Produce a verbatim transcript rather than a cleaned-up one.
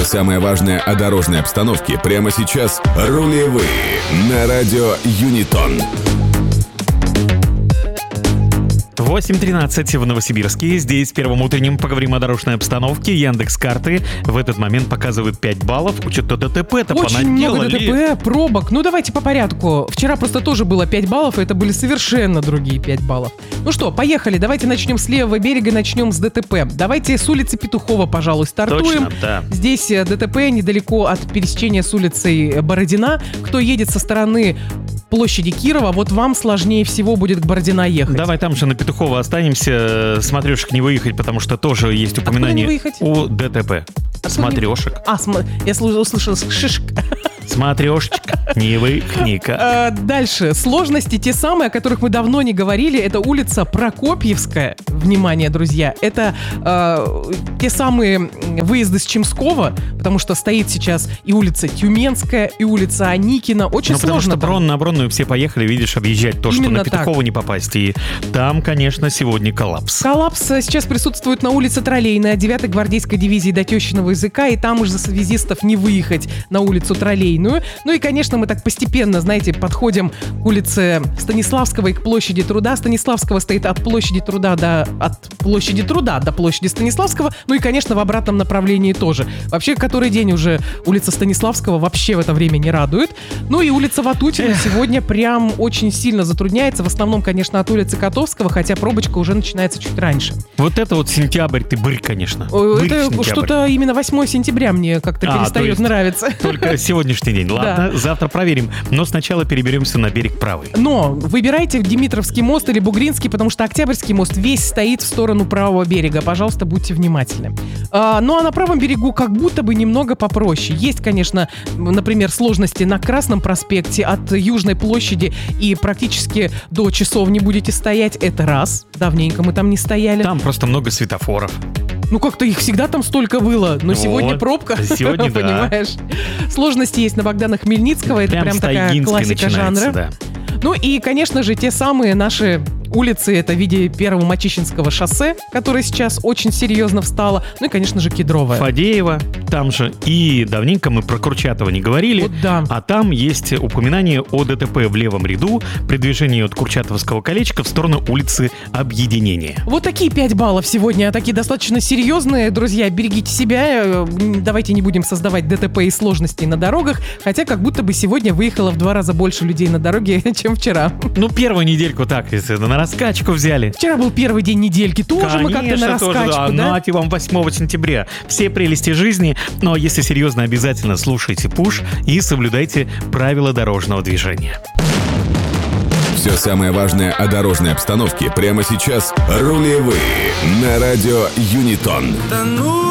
Все самое важное о дорожной обстановке прямо сейчас. Рулевые на радио Юнитон. восемь тринадцать в Новосибирске. Здесь первым утренним поговорим о дорожной обстановке. Яндекс.Карты в этот момент показывает пять баллов. Учет-то ДТП-то Очень много понаделали. ДТП, пробок. Ну, давайте по порядку. Вчера просто тоже было пять баллов, и это были совершенно другие пять баллов. Ну что, поехали. Давайте начнем с левого берега, начнем с ДТП. Давайте с улицы Петухова, пожалуй, стартуем. Точно, да. Здесь ДТП недалеко от пересечения с улицей Бородина. Кто едет со стороны площади Кирова, вот вам сложнее всего будет к Бородина ехать. Давай там же на Петухова останемся. Смотрешек не выехать, потому что тоже есть упоминание о ДТП. Смотрешек. А, см... я услышал шишк. Смотрешечка, не выехника. Дальше. Сложности те самые, о которых мы давно не говорили. Это улица Прокопьевская. Внимание, друзья. Это э, те самые выезды с Чемского, потому что стоит сейчас и улица Тюменская, и улица Аникина. Очень ну, сложно. Потому что там. Брон на Бронную все поехали, видишь, объезжать то, Именно что на Петухова так. не попасть. И там, конечно, сегодня коллапс. Коллапс сейчас присутствует на улице Троллейная, девятой гвардейской дивизии до тещиного языка, и там уже за связистов не выехать на улицу Троллейную. Ну и, конечно, мы так постепенно, знаете, подходим к улице Станиславского и к площади Труда. Станиславского стоит от площади Труда до, от площади Труда до площади Станиславского. Ну и, конечно, в обратном направлении тоже. Вообще, который день уже улица Станиславского вообще в это время не радует. Ну и улица Ватутина Эх. сегодня прям очень сильно затрудняется. В основном, конечно, от улицы Котовского, хотя пробочка уже начинается чуть раньше. Вот это вот сентябрь, ты бырь, конечно. Ой, бырь, это сентябрь. Что-то именно восьмое сентября мне как-то а, перестает нравиться. Только сегодняшний день. Ладно, да. Завтра проверим. Но сначала переберемся на берег правый. Но выбирайте Димитровский мост или Бугринский, потому что Октябрьский мост весь стоит в сторону правого берега. Пожалуйста, будьте внимательны. А, ну а на правом берегу как будто бы немного попроще. Есть, конечно, например, сложности на Красном проспекте от Южной площади и практически до часовни будете стоять. Это раз. Давненько мы там не стояли. Там просто много светофоров. Ну, как-то их всегда там столько было, но вот. Сегодня пробка, сегодня, понимаешь. Да. Сложности есть на Богдана Хмельницкого, это прям, прям такая классика жанра. Да. Ну и, конечно же, те самые наши улицы, это в виде первого Мачищинского шоссе, которое сейчас очень серьезно встало, ну и, конечно же, Кедровая. Фадеева там же, и давненько мы про Курчатова не говорили, вот да. А там есть упоминание о ДТП в левом ряду при движении от Курчатовского колечка в сторону улицы Объединения. Вот такие пять баллов сегодня, такие достаточно серьезные, друзья, берегите себя, давайте не будем создавать ДТП и сложностей на дорогах, хотя как будто бы сегодня выехало в два раза больше людей на дороге, чем вчера. Ну, первую недельку так, если на раскачку взяли. Вчера был первый день недельки, тоже Конечно, мы как-то на раскачку, тоже, да? да? Нате вам восьмого сентября. Все прелести жизни, но если серьезно, обязательно слушайте пуш и соблюдайте правила дорожного движения. Все самое важное о дорожной обстановке прямо сейчас. Рулевые на радио Юнитон.